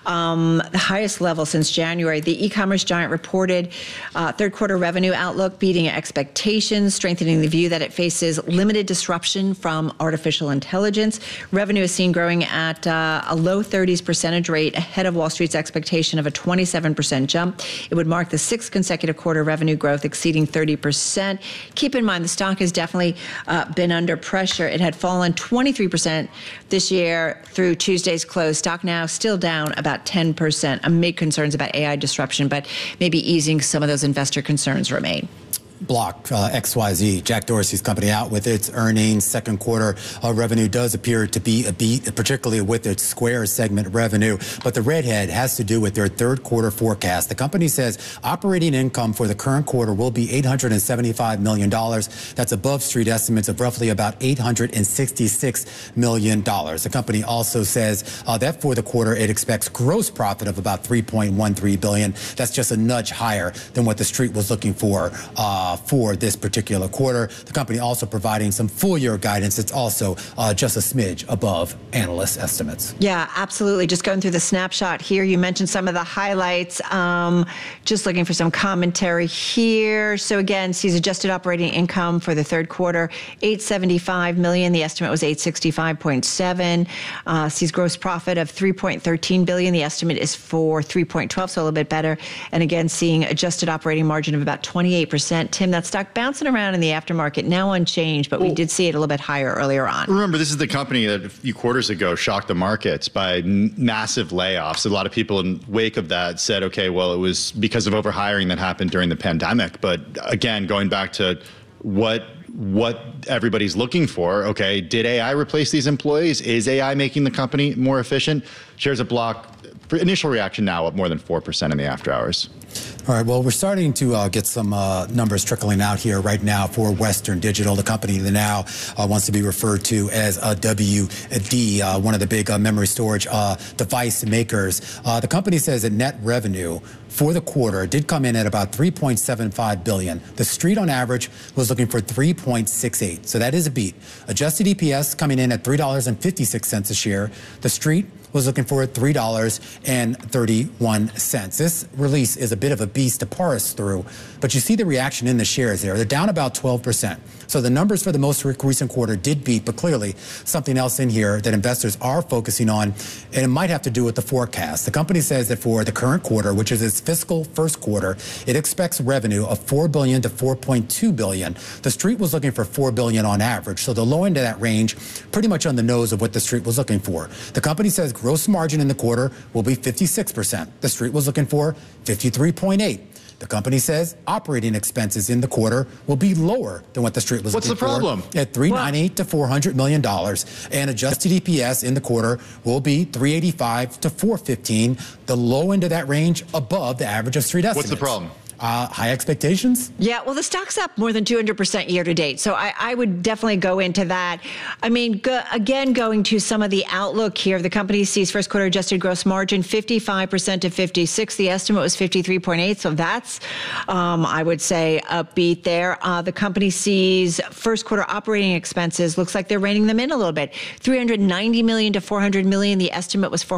the highest level since January. The e-commerce giant reported third quarter revenue outlook beating expectations, strengthening the view that it faces limited disruption from artificial intelligence. Revenue is seen growing at a low 30s percentage rate ahead of Wall Street's expectation of a 27% jump. It would mark the sixth consecutive quarter revenue growth exceeding 30%. Keep in mind, the stock has definitely been under pressure. It had fallen 23% this year through Tuesday's close. Stock now still down about 10%. Amid concerns about AI disruption, but maybe easing some of those investor concerns remain. Block, XYZ, Jack Dorsey's company, out with its earnings. Second quarter revenue does appear to be a beat, particularly with its Square segment revenue. But the redhead has to do with their third quarter forecast. The company says operating income for the current quarter will be $875 million. That's above street estimates of roughly about $866 million. The company also says that for the quarter, it expects gross profit of about $3.13 billion. That's just a nudge higher than what the street was looking for this particular quarter. The company also providing some full year guidance. It's also just a smidge above analyst estimates. Yeah, absolutely. Just going through the snapshot here, you mentioned some of the highlights. Just looking for some commentary here. So again, sees adjusted operating income for the third quarter, $875 million. The estimate was $865.7. Sees gross profit of $3.13 billion. The estimate is for $3.12, so a little bit better. And again, seeing adjusted operating margin of about 28%. Tim, that stock bouncing around in the aftermarket, now unchanged, but we did see it a little bit higher earlier on. Remember, this is the company that a few quarters ago shocked the markets by massive layoffs. A lot of people in wake of that said, okay, well, it was because of overhiring that happened during the pandemic. But again, going back to what everybody's looking for, okay, did AI replace these employees? Is AI making the company more efficient? Shares of Block for initial reaction now up more than 4% in the after hours. All right, well, we're starting to get some numbers trickling out here right now for Western Digital, the company that now wants to be referred to as WD, one of the big memory storage device makers. The company says that net revenue for the quarter did come in at about $3.75 billion. The street on average was looking for $3.68, so that is a beat. Adjusted EPS coming in at $3.56 a share. The street was looking for $3.31. This release is a bit of a beast to parse through, but you see the reaction in the shares there. They're down about 12%. So the numbers for the most recent quarter did beat, but clearly something else in here that investors are focusing on, and it might have to do with the forecast. The company says that for the current quarter, which is its fiscal first quarter, it expects revenue of $4 billion to $4.2 billion. The street was looking for $4 billion on average, so the low end of that range, pretty much on the nose of what the street was looking for. The company says gross margin in the quarter will be 56%. The street was looking for 53.8%. The company says operating expenses in the quarter will be lower than what the street was looking for. What's the problem? At $398 to $400 million. And adjusted EPS in the quarter will be $3.85 to $4.15. The low end of that range above the average of street estimates. What's the problem? High expectations? Yeah, well, the stock's up more than 200% year to date. So I would definitely go into that. I mean, again, going to some of the outlook here, the company sees first quarter adjusted gross margin 55% to 56%. The estimate was 53.8%. So that's, I would say, upbeat there. The company sees first quarter operating expenses. Looks like they're reining them in a little bit. $390 million to $400 million. The estimate was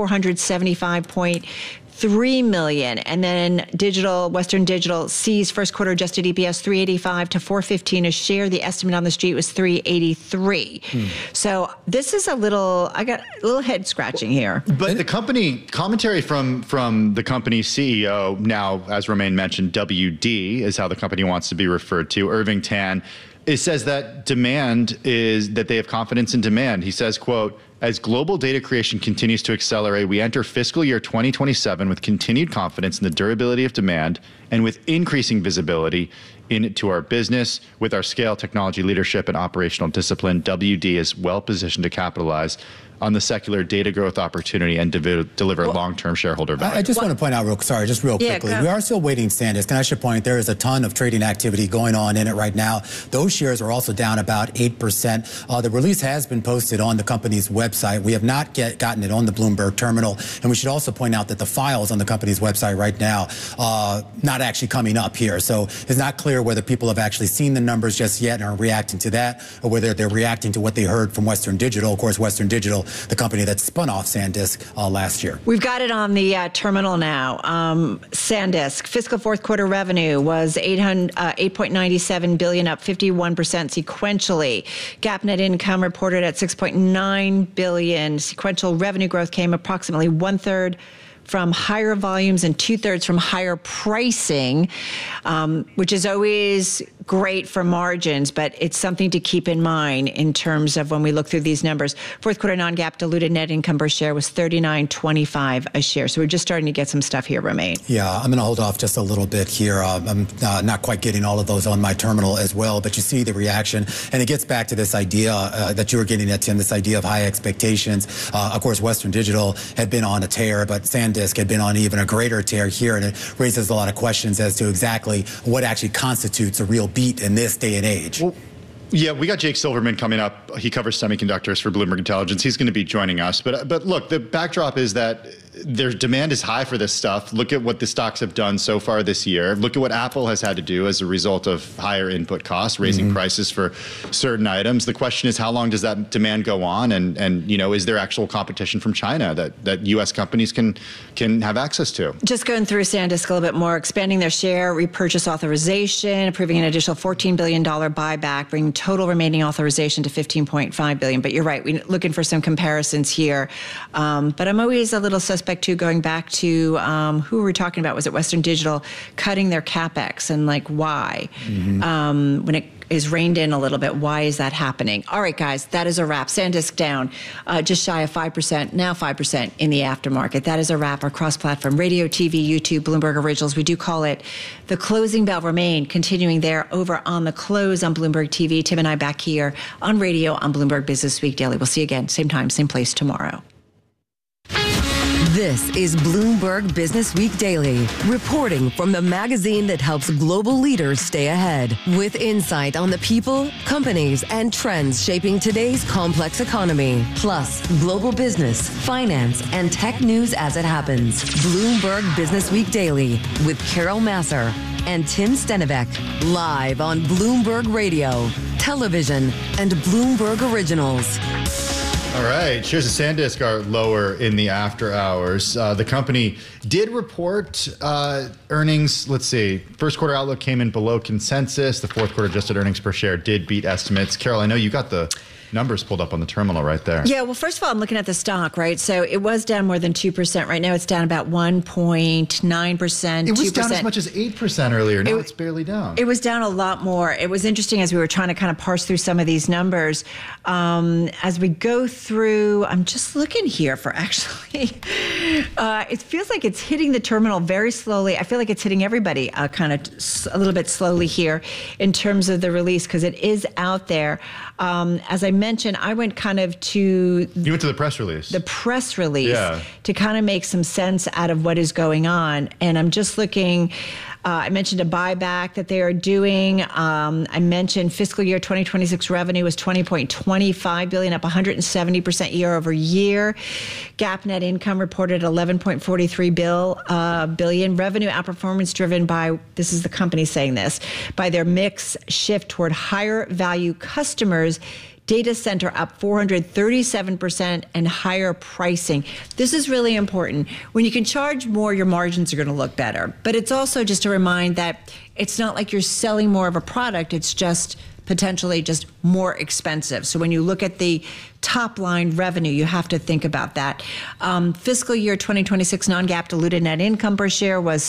$475.3 million. And then Western Digital sees first quarter adjusted EPS $3.85 to $4.15 a share. The estimate on the street was $3.83. So this is I got a little head scratching here. But the commentary from the company's CEO, now, as Romaine mentioned, WD is how the company wants to be referred to, Irving Tan. It says that that they have confidence in demand. He says, quote, as global data creation continues to accelerate, we enter fiscal year 2027 with continued confidence in the durability of demand and with increasing visibility into our business. With our scale, technology leadership, and operational discipline, WD is well positioned to capitalize on the secular data growth opportunity and deliver long-term shareholder value. I just want to point out real quickly. We are still waiting SanDisk, and I should point, there is a ton of trading activity going on in it right now. Those shares are also down about 8%. The release has been posted on the company's website. We have not gotten it on the Bloomberg terminal, and we should also point out that the files on the company's website right now not actually coming up here. So it's not clear whether people have actually seen the numbers just yet and are reacting to that, or whether they're reacting to what they heard from Western Digital. Of course, Western Digital, the company that spun off SanDisk last year. We've got it on the terminal now. SanDisk fiscal fourth quarter revenue was $8.97 billion, up 51% sequentially. GAAP net income reported at $6.9 billion. Sequential revenue growth came approximately 1/3 from higher volumes and 2/3 from higher pricing, which is always great for margins, but it's something to keep in mind in terms of when we look through these numbers. Fourth quarter non-GAAP diluted net income per share was $39.25 a share. So we're just starting to get some stuff here, Romaine. Yeah, I'm going to hold off just a little bit here. I'm not quite getting all of those on my terminal as well, but you see the reaction. And it gets back to this idea that you were getting at, Tim, this idea of high expectations. Of course, Western Digital had been on a tear, but SanDisk had been on even a greater tear here, and it raises a lot of questions as to exactly what actually constitutes a real beat in this day and age. Well, yeah, we got Jake Silverman coming up. He covers semiconductors for Bloomberg Intelligence. He's going to be joining us. But look, the backdrop is that their demand is high for this stuff. Look at what the stocks have done so far this year. Look at what Apple has had to do as a result of higher input costs, raising prices for certain items. The question is, how long does that demand go on? And is there actual competition from China that U.S. companies can have access to? Just going through SanDisk a little bit more, expanding their share repurchase authorization, approving an additional $14 billion buyback, bringing total remaining authorization to $15.5 billion. But you're right, we're looking for some comparisons here. But I'm always a little suspect too, going back to who were we talking about? Was it Western Digital cutting their CapEx, and why? When it is reined in a little bit, why is that happening? All right, guys, that is a wrap. SanDisk down just shy of 5%, now 5% in the aftermarket. That is a wrap. Our cross-platform radio, TV, YouTube, Bloomberg Originals. We do call it the closing bell. Remain continuing there over on the close on Bloomberg TV. Tim and I back here on radio on Bloomberg Business Week Daily. We'll see you again, same time, same place tomorrow. This is Bloomberg Business Week Daily, reporting from the magazine that helps global leaders stay ahead, with insight on the people, companies, and trends shaping today's complex economy, plus global business, finance, and tech news as it happens. Bloomberg Business Week Daily with Carol Masser and Tim Stenivek, live on Bloomberg Radio, television, and Bloomberg Originals. All right, shares of SanDisk are lower in the after hours. The company did report earnings. Let's see. First quarter outlook came in below consensus. The fourth quarter adjusted earnings per share did beat estimates. Carol, I know you got the numbers pulled up on the terminal right there. Yeah, well, first of all, I'm looking at the stock, right? So it was down more than 2%. Right now it's down about 1.9%. It was 2%. down as much as 8% earlier. Now it's barely down. It was down a lot more. It was interesting as we were trying to kind of parse through some of these numbers. As we go through, I'm just looking here for actually, it feels like it's hitting the terminal very slowly. I feel like it's hitting everybody kind of a little bit slowly here in terms of the release because it is out there. As I mentioned, I went kind of to... You went to the press release. The press release to kind of make some sense out of what is going on. And I'm just looking... I mentioned a buyback that they are doing. I mentioned fiscal year 2026 revenue was $20.25 billion, up 170% year over year. GAAP net income reported $11.43 billion. Revenue outperformance driven by, this is the company saying this, by their mix shift toward higher value customers. Data center up 437% and higher pricing. This is really important. When you can charge more, your margins are going to look better. But it's also just to remind that it's not like you're selling more of a product. It's just potentially just more expensive. So when you look at the top line revenue, you have to think about that. Fiscal year 2026 non-GAAP diluted net income per share was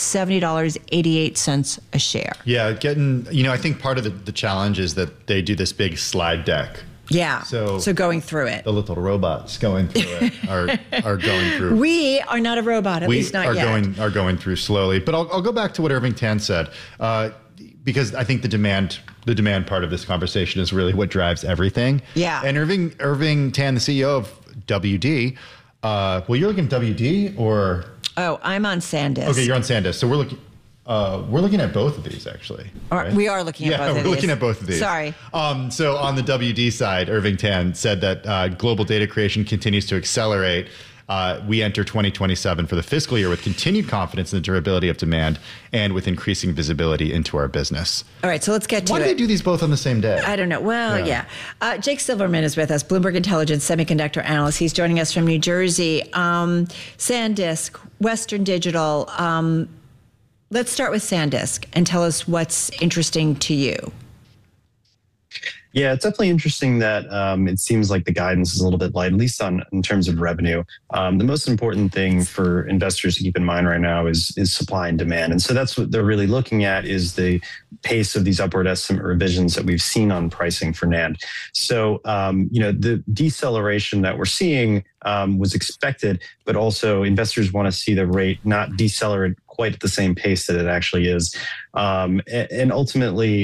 $70.88 a share. Yeah, I think part of the challenge is that they do this big slide deck. Yeah. So going through it. The little robots going through it are going through. We are not a robot, at least not yet. We are going through slowly. But I'll go back to what Irving Tan said, because I think the demand part of this conversation is really what drives everything. Yeah. And Irving Tan, the CEO of WD, well, you're looking at WD or? Oh, I'm on SanDisk. Okay, you're on SanDisk. So we're looking at both of these, actually. Right? We are looking at both of these. Yeah, we're looking at both of these. Sorry. So on the WD side, Irving Tan said that global data creation continues to accelerate. We enter 2027 for the fiscal year with continued confidence in the durability of demand and with increasing visibility into our business. All right, so let's get to it. Why do they do these both on the same day? I don't know. Well, yeah. Jake Silverman is with us, Bloomberg Intelligence semiconductor analyst. He's joining us from New Jersey. SanDisk, Western Digital. Let's start with SanDisk and tell us what's interesting to you. Yeah, it's definitely interesting that it seems like the guidance is a little bit light, at least in terms of revenue. The most important thing for investors to keep in mind right now is supply and demand. And so that's what they're really looking at, is the pace of these upward estimate revisions that we've seen on pricing for NAND. So, the deceleration that we're seeing was expected, but also investors want to see the rate not decelerate quite at the same pace that it actually is. And ultimately,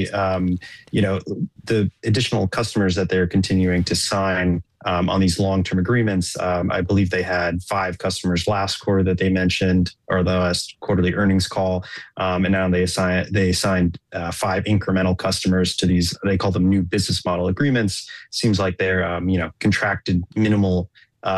the additional customers that they're continuing to sign on these long-term agreements, I believe they had 5 customers last quarter that they mentioned, or the last quarterly earnings call, and now they signed 5 incremental customers to these. They call them new business model agreements. Seems like they're contracted minimum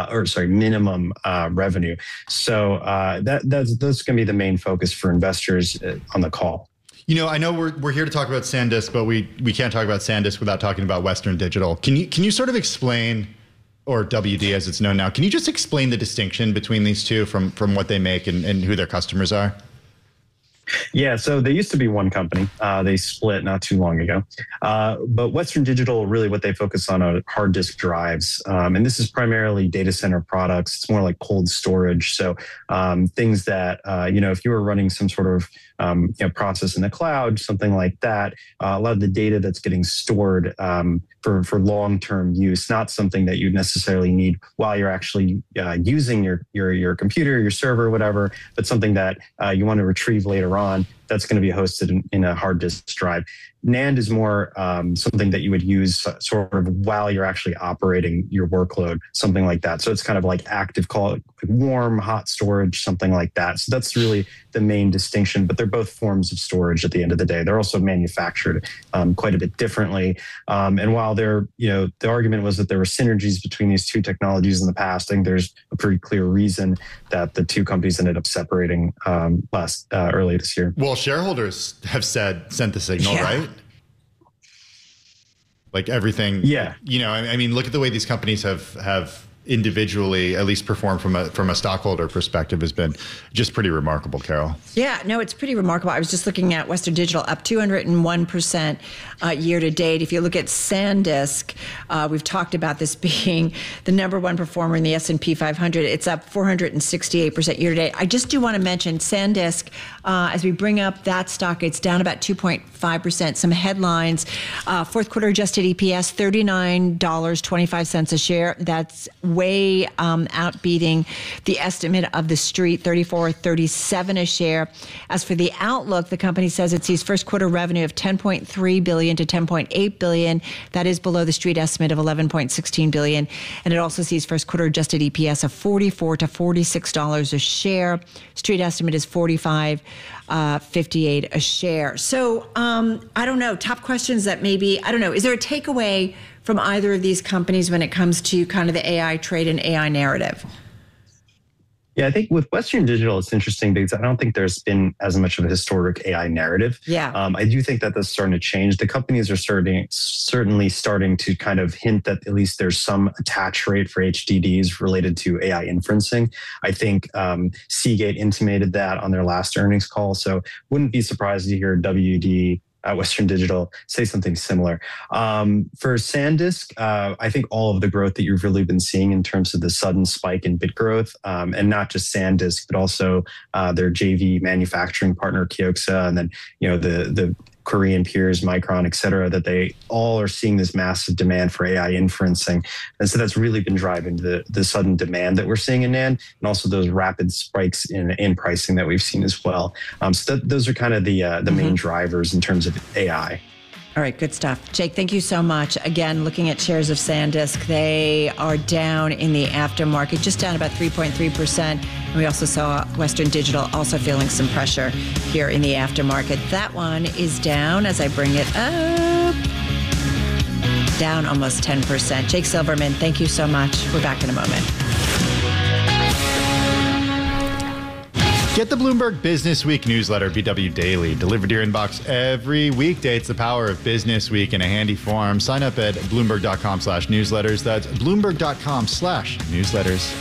revenue. So that's going to be the main focus for investors on the call. I know we're here to talk about SanDisk, but we can't talk about SanDisk without talking about Western Digital. Can you sort of explain, or WD as it's known now, can you just explain the distinction between these two from what they make and who their customers are? Yeah, so they used to be one company. They split not too long ago. But Western Digital, really what they focus on are hard disk drives. And this is primarily data center products. It's more like cold storage. So things that, if you were running some sort of process in the cloud, something like that, a lot of the data that's getting stored for long-term use, not something that you necessarily need while you're actually using your computer, your server, whatever, but something that you want to retrieve later on that's going to be hosted in a hard disk drive. NAND is more something that you would use sort of while you're actually operating your workload, something like that. So it's kind of like active, call it warm, hot storage, something like that. So that's really the main distinction, but they're both forms of storage at the end of the day. They're also manufactured quite a bit differently. And while the argument was that there were synergies between these two technologies in the past, I think there's a pretty clear reason that the two companies ended up separating early this year. Well, shareholders have sent the signal, right? Like everything. Yeah. I mean, look at the way these companies have individually at least performed from a stockholder perspective has been just pretty remarkable, Carol. Yeah, no, it's pretty remarkable. I was just looking at Western Digital up 201% year to date. If you look at SanDisk, we've talked about this being the number one performer in the S&P 500. It's up 468% year to date. I just do want to mention SanDisk, as we bring up that stock, it's down about 2.5%. Some headlines, fourth quarter adjusted EPS, $39.25 a share. That's way outbeating the estimate of the street, $34.37 a share. As for the outlook, the company says it sees first quarter revenue of $10.3 billion to $10.8 billion. That is below the street estimate of $11.16 billion. And it also sees first quarter adjusted EPS of $44 to $46 a share. Street estimate is $45.58 a share. So I don't know, top questions that maybe, I don't know, is there a takeaway from either of these companies when it comes to kind of the AI trade and AI narrative? Yeah, I think with Western Digital, it's interesting because I don't think there's been as much of a historic AI narrative. Yeah. I do think that that's starting to change. The companies are certainly starting to kind of hint that at least there's some attach rate for HDDs related to AI inferencing. I think Seagate intimated that on their last earnings call. So wouldn't be surprised to hear WD at Western Digital say something similar. For SanDisk, I think all of the growth that you've really been seeing in terms of the sudden spike in bit growth, and not just SanDisk, but also their JV manufacturing partner, Kioxia, and then the Korean peers, Micron, et cetera, that they all are seeing this massive demand for AI inferencing. And so that's really been driving the sudden demand that we're seeing in NAND, and also those rapid spikes in pricing that we've seen as well. So those are kind of the main drivers in terms of AI. All right, good stuff. Jake, thank you so much. Again, looking at shares of SanDisk, they are down in the aftermarket, just down about 3.3%. And we also saw Western Digital also feeling some pressure here in the aftermarket. That one is down as I bring it up, down almost 10%. Jake Silverman, thank you so much. We're back in a moment. Get the Bloomberg Business Week newsletter, BW Daily, delivered to your inbox every weekday. It's the power of Business Week in a handy form. Sign up at Bloomberg.com/newsletters. That's Bloomberg.com/newsletters.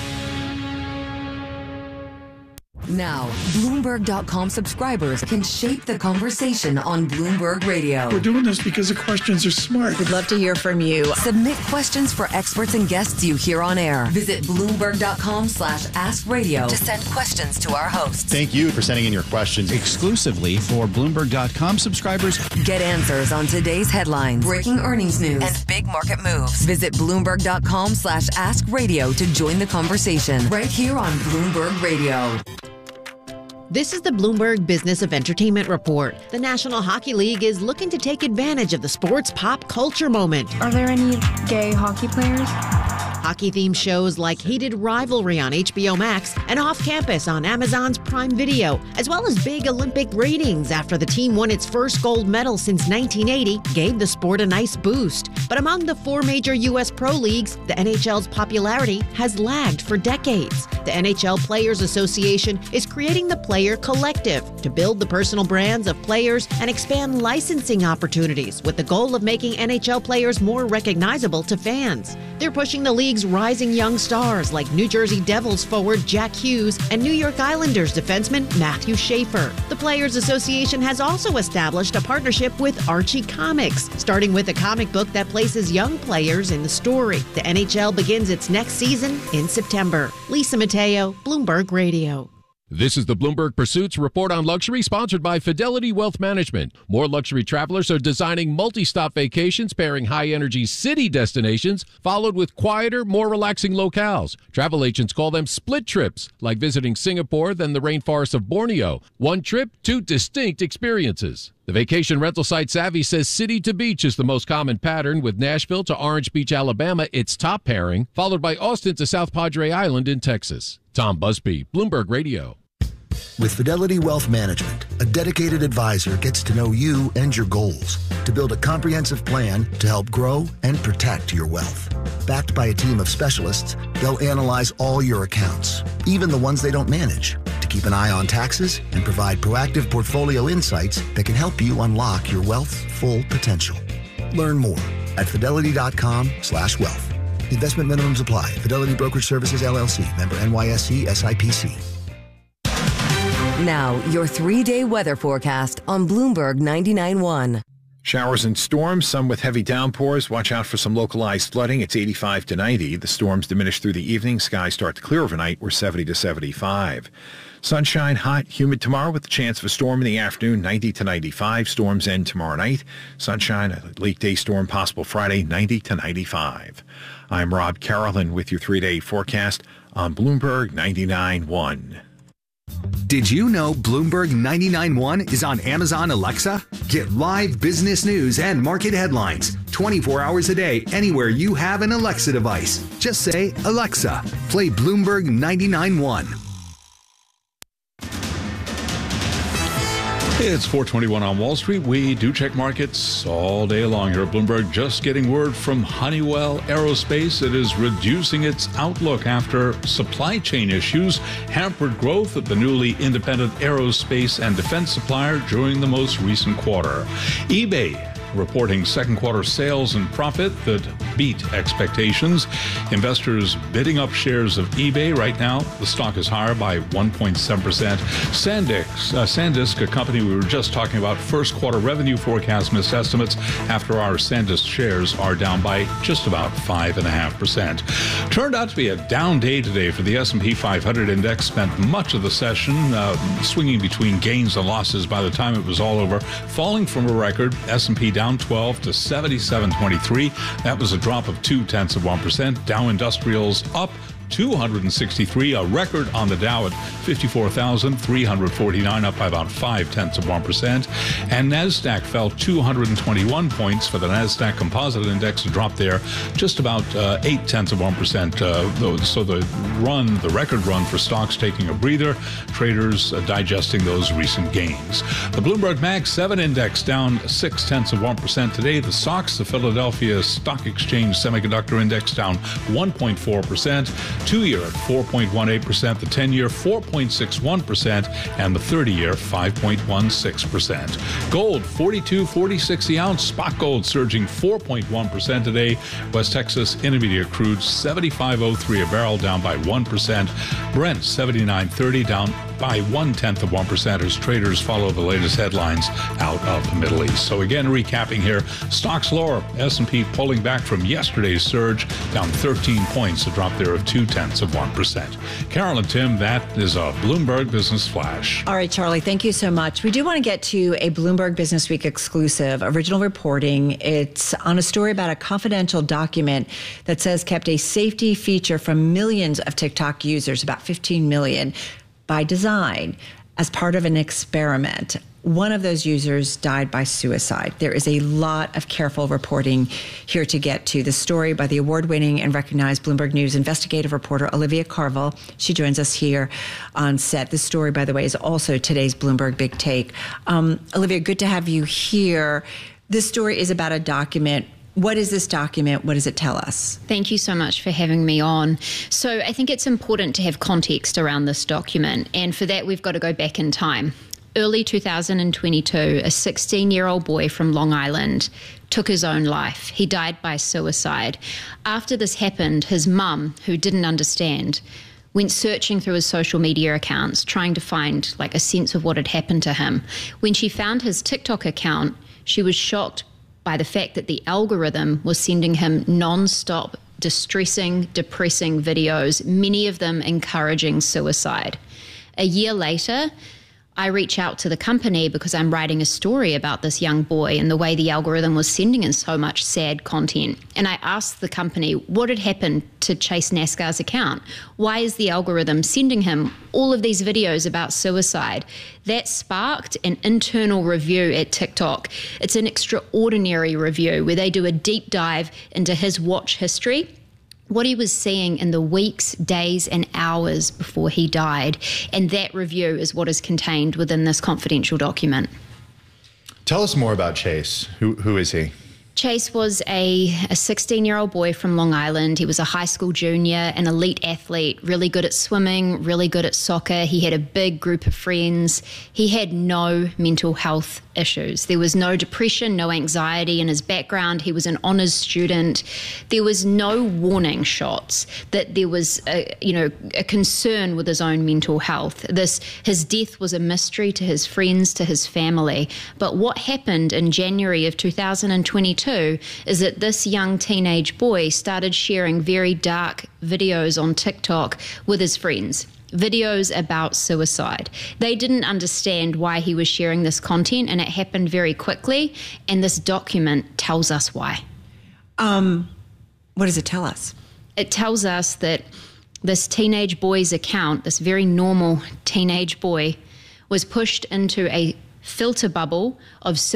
Now, Bloomberg.com subscribers can shape the conversation on Bloomberg Radio. We're doing this because the questions are smart. We'd love to hear from you. Submit questions for experts and guests you hear on air. Visit Bloomberg.com/askradio to send questions to our hosts. Thank you for sending in your questions. Exclusively for Bloomberg.com subscribers. Get answers on today's headlines, breaking earnings news, and big market moves. Visit Bloomberg.com/askradio to join the conversation right here on Bloomberg Radio. This is the Bloomberg Business of Entertainment Report. The National Hockey League is looking to take advantage of the sport's pop culture moment. Are there any gay hockey players? Hockey-themed shows like Heated Rivalry on HBO Max and Off Campus on Amazon's Prime Video, as well as big Olympic ratings after the team won its first gold medal since 1980, gave the sport a nice boost. But among the four major U.S. pro leagues, the NHL's popularity has lagged for decades. The NHL Players Association is creating the Player Collective to build the personal brands of players and expand licensing opportunities with the goal of making NHL players more recognizable to fans. They're pushing the league's rising young stars like New Jersey Devils forward Jack Hughes and New York Islanders defenseman Matthew Schaefer. The Players Association has also established a partnership with Archie Comics, starting with a comic book that places young players in the story. The NHL begins its next season in September. Lisa Mateo, Bloomberg Radio. This is the Bloomberg Pursuits Report on Luxury, sponsored by Fidelity Wealth Management. More luxury travelers are designing multi-stop vacations pairing high-energy city destinations followed with quieter, more relaxing locales. Travel agents call them split trips, like visiting Singapore then the rainforests of Borneo. One trip, two distinct experiences. The vacation rental site Savvy says city to beach is the most common pattern, with Nashville to Orange Beach, Alabama, its top pairing, followed by Austin to South Padre Island in Texas. Tom Busby, Bloomberg Radio. With Fidelity Wealth Management, a dedicated advisor gets to know you and your goals to build a comprehensive plan to help grow and protect your wealth. Backed by a team of specialists, they'll analyze all your accounts, even the ones they don't manage, to keep an eye on taxes and provide proactive portfolio insights that can help you unlock your wealth's full potential. Learn more at fidelity.com/wealth. Investment minimums apply. Fidelity Brokerage Services, LLC. Member NYSE SIPC. Now, your 3-day weather forecast on Bloomberg 99.1. Showers and storms, some with heavy downpours. Watch out for some localized flooding. It's 85 to 90. The storms diminish through the evening. Skies start to clear overnight. We're 70 to 75. Sunshine, hot, humid tomorrow with the chance of a storm in the afternoon, 90 to 95. Storms end tomorrow night. Sunshine, a late day storm possible Friday, 90 to 95. I'm Rob Carolyn with your 3-day forecast on Bloomberg 99.1. Did you know Bloomberg 99.1 is on Amazon Alexa? Get live business news and market headlines 24 hours a day anywhere you have an Alexa device. Just say, Alexa, play Bloomberg 99.1. It's 4:21 on Wall Street. We do check markets all day long here at Bloomberg. Just getting word from Honeywell Aerospace. It is reducing its outlook after supply chain issues hampered growth at the newly independent aerospace and defense supplier during the most recent quarter. eBay reporting second quarter sales and profit that beat expectations. Investors bidding up shares of eBay. Right now, the stock is higher by 1.7%. SanDisk, a company we were just talking about, first quarter revenue forecast missed estimates after our SanDisk shares are down by just about 5.5%. Turned out to be a down day today for the S&P 500 index. Spent much of the session swinging between gains and losses by the time it was all over, falling from a record. S&P down 12 to 77.23. That was a drop of 0.2%. Dow Industrials up 263, a record on the Dow at 54,349, up by about 0.5%. And NASDAQ fell 221 points for the NASDAQ Composite Index, a drop there just about 0.8%. So the record run for stocks taking a breather, traders digesting those recent gains. The Bloomberg Mag 7 Index down 0.6% today. The SOX, the Philadelphia Stock Exchange Semiconductor Index, down 1.4%. 2-year at 4.18%, the 10-year 4.61%, and the 30-year 5.16%. Gold, $42.46 the ounce. Spot gold surging 4.1% today. West Texas Intermediate crude $75.03 a barrel, down by 1%. Brent $79.30, down by 0.1% as traders follow the latest headlines out of the Middle East. So again, recapping here, stocks lower. S&P pulling back from yesterday's surge, down 13 points, a drop there of 0.2%. Carol and Tim, that is a Bloomberg Business Flash. All right, Charlie, thank you so much. We do want to get to a Bloomberg Business Week exclusive, original reporting. It's on a story about a confidential document that says kept a safety feature from millions of TikTok users, about 15 million, by design, as part of an experiment. One of those users died by suicide. There is a lot of careful reporting here to get to. The story by the award-winning and recognized Bloomberg News investigative reporter Olivia Carville. She joins us here on set. This story, by the way, is also today's Bloomberg Big Take. Olivia, good to have you here. This story is about a document. What is this document? What does it tell us? Thank you so much for having me on. So I think it's important to have context around this document. And for that, we've got to go back in time. Early 2022, a 16-year-old boy from Long Island took his own life. He died by suicide. After this happened, his mum, who didn't understand, went searching through his social media accounts, trying to find a sense of what had happened to him. When she found his TikTok account, she was shocked by the fact that the algorithm was sending him non-stop distressing, depressing videos, many of them encouraging suicide. A year later, I reach out to the company because I'm writing a story about this young boy and the way the algorithm was sending in so much sad content. And I asked the company what had happened to Chase NASCAR's account. Why is the algorithm sending him all of these videos about suicide? That sparked an internal review at TikTok. It's an extraordinary review where they do a deep dive into his watch history, what he was seeing in the weeks, days, and hours before he died. And that review is what is contained within this confidential document. Tell us more about Chase. Who is he? Chase was a 16-year-old boy from Long Island. He was a high school junior, an elite athlete, really good at swimming, really good at soccer. He had a big group of friends. He had no mental health issues. There was no depression, no anxiety in his background. He was an honors student. There was no warning shots that there was a concern with his own mental health. His death was a mystery to his friends, to his family. But what happened in January of 2022 is that this young teenage boy started sharing very dark videos on TikTok with his friends. Videos about suicide. They didn't understand why he was sharing this content, and it happened very quickly, and this document tells us why. What does it tell us? It tells us that this teenage boy's account, this very normal teenage boy, was pushed into a filter bubble of